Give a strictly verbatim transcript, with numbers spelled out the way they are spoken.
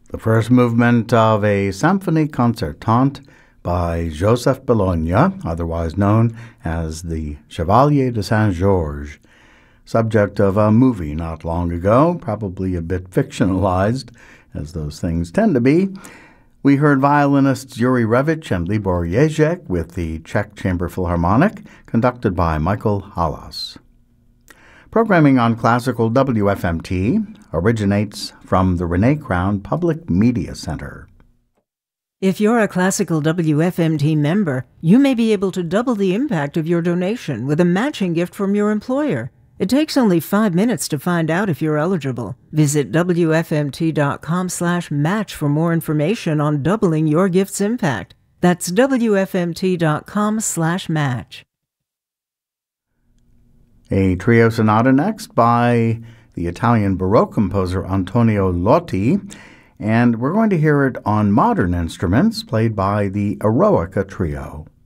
The first movement of a Symphonie Concertante by Joseph Bologna, otherwise known as the Chevalier de Saint-Georges, subject of a movie not long ago, probably a bit fictionalized, as those things tend to be. We heard violinists Yuri Revich and Libor Jezek with the Czech Chamber Philharmonic, conducted by Michael Halas. Programming on Classical W F M T originates from the Renee Crown Public Media Center. If you're a Classical W F M T member, you may be able to double the impact of your donation with a matching gift from your employer. It takes only five minutes to find out if you're eligible. Visit W F M T dot com slash match for more information on doubling your gift's impact. That's W F M T dot com slash match. A trio sonata next by the Italian Baroque composer Antonio Lotti, and we're going to hear it on modern instruments played by the Eroica Trio.